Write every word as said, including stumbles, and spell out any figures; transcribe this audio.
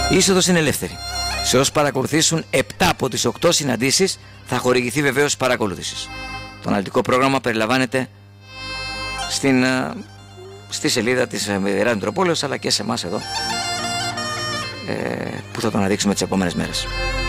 Η είσοδος είναι ελεύθερη. Σε όσους παρακολουθήσουν επτά από τις οκτώ συναντήσεις θα χορηγηθεί βεβαίως παρακολούθησης. Το αναλυτικό πρόγραμμα περιλαμβάνεται στην, στη σελίδα της Radio Μητροπόλεως, αλλά και σε εμάς εδώ, ε, που θα το αναδείξουμε τις επόμενες μέρες.